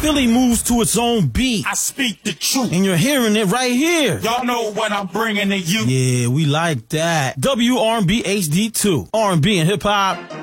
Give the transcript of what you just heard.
Philly moves to its own beat. I speak the truth. And you're hearing it right here. Y'all know what I'm bringing to you. Yeah, we like that. WRB HD2. R&B and hip hop